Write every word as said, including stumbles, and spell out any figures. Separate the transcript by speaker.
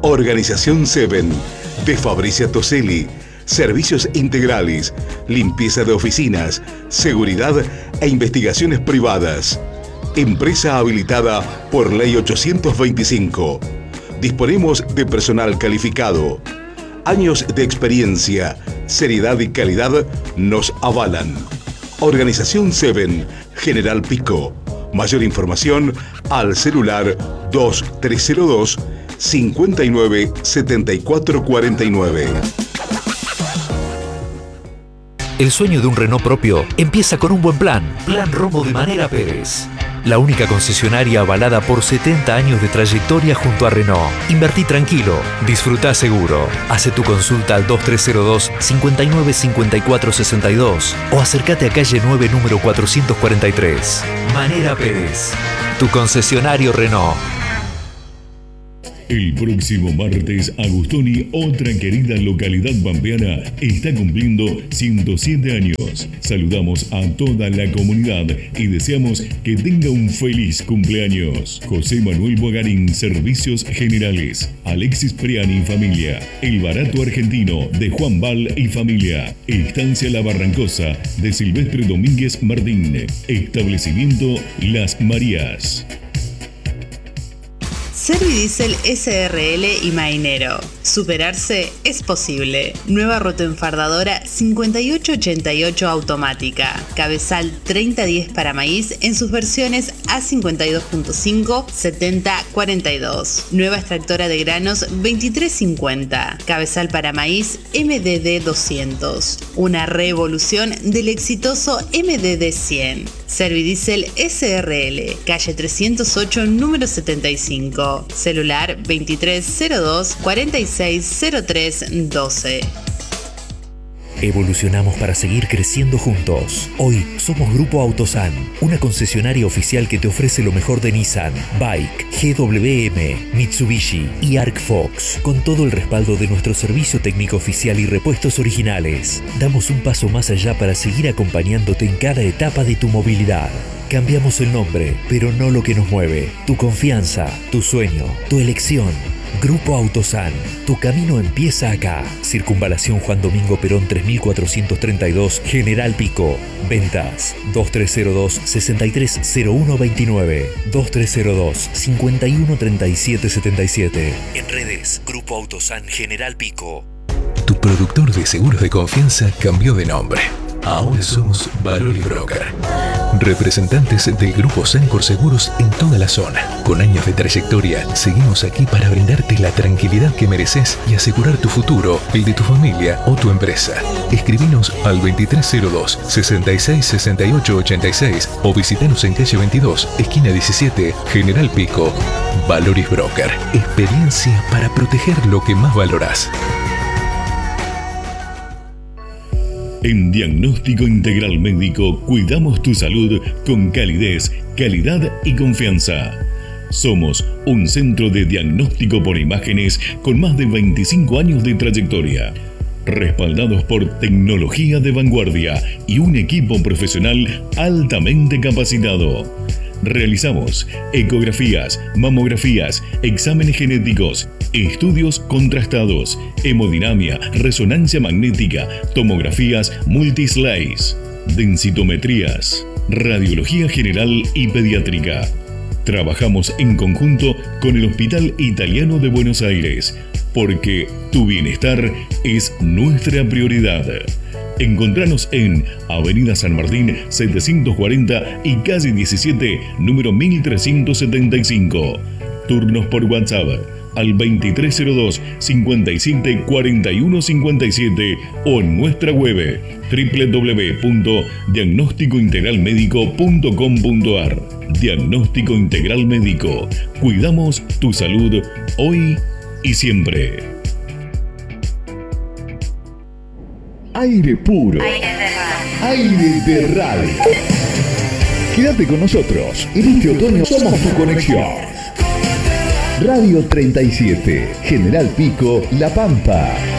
Speaker 1: Organización Seven, de Fabricia Toselli. Servicios integrales, limpieza de oficinas, seguridad e investigaciones privadas. Empresa habilitada por Ley ochocientos veinticinco. Disponemos de personal calificado. Años de experiencia, seriedad y calidad nos avalan. Organización Seven, General Pico. Mayor información al celular dos tres cero dos, cinco nueve siete cuatro cuatro nueve.
Speaker 2: El sueño de un Renault propio empieza con un buen plan. Plan Romo de Manera Pérez. La única concesionaria avalada por setenta años de trayectoria junto a Renault. Invertí tranquilo, disfrutá seguro. Hace tu consulta al dos tres cero dos, cinco nueve cinco cuatro seis dos o acércate a calle nueve, número cuatrocientos cuarenta y tres. Manera Pérez, tu concesionario Renault.
Speaker 3: El próximo martes, Agustoni, otra querida localidad pampeana, está cumpliendo ciento siete años. Saludamos a toda la comunidad y deseamos que tenga un feliz cumpleaños. José Manuel Bogarín, Servicios Generales. Alexis Priani y familia. El Barato Argentino, de Juan Val y familia. Estancia La Barrancosa, de Silvestre Domínguez Martín. Establecimiento Las Marías.
Speaker 4: Servidiesel S R L y Mainero. Superarse es posible. Nueva rotoenfardadora cincuenta y ocho ochenta y ocho automática. Cabezal treinta diez para maíz en sus versiones A cincuenta y dos punto cinco, setenta cuarenta y dos. Nueva extractora de granos veintitrés cincuenta. Cabezal para maíz M D D doscientos. Una revolución del exitoso M D D cien. Servidiesel S R L, calle trescientos ocho, número setenta y cinco. Celular veintitrés cero dos, cuarenta y seis cero tres doce.
Speaker 2: Evolucionamos para seguir creciendo juntos. Hoy somos Grupo Autosan, una concesionaria oficial que te ofrece lo mejor de Nissan, Bike, G W M, Mitsubishi y Arc Fox, con todo el respaldo de nuestro servicio técnico oficial y repuestos originales. Damos un paso más allá para seguir acompañándote en cada etapa de tu movilidad. Cambiamos el nombre, pero no lo que nos mueve. Tu confianza, tu sueño, tu elección. Grupo Autosan, tu camino empieza acá. Circunvalación Juan Domingo Perón tres mil cuatrocientos treinta y dos, General Pico. Ventas dos tres cero dos, seis tres cero uno dos nueve, dos tres cero dos, cinco uno tres siete siete siete. En redes, Grupo Autosan General Pico.
Speaker 5: Tu productor de seguros de confianza cambió de nombre. Ahora somos Valori Broker. Representantes del Grupo Sancor Seguros en toda la zona. Con años de trayectoria, seguimos aquí para brindarte la tranquilidad que mereces y asegurar tu futuro, el de tu familia o tu empresa. Escribinos al veintitrés cero dos, sesenta y seis sesenta y ocho ochenta y seis o visitanos en calle veintidós, esquina diecisiete, General Pico. Valoris Broker. Experiencia para proteger lo que más valorás.
Speaker 3: En Diagnóstico Integral Médico cuidamos tu salud con calidez, calidad y confianza. Somos un centro de diagnóstico por imágenes con más de veinticinco años de trayectoria, respaldados por tecnología de vanguardia y un equipo profesional altamente capacitado. Realizamos ecografías, mamografías, exámenes genéticos, estudios contrastados, hemodinamia, resonancia magnética, tomografías multislice, densitometrías, radiología general y pediátrica. Trabajamos en conjunto con el Hospital Italiano de Buenos Aires, porque tu bienestar es nuestra prioridad. Encontranos en Avenida San Martín setecientos cuarenta y calle diecisiete, número mil trescientos setenta y cinco. Turnos por WhatsApp al veintitrés cero dos, cincuenta y siete, cuarenta y uno cincuenta y siete o en nuestra web doble u doble u doble u punto diagnóstico integral médico punto com punto a r. Diagnóstico Integral Médico. Cuidamos tu salud hoy y siempre.
Speaker 6: Aire puro. Aire de radio. Quédate con nosotros. En este otoño somos tu conexión. Radio treinta y siete, General Pico, La Pampa.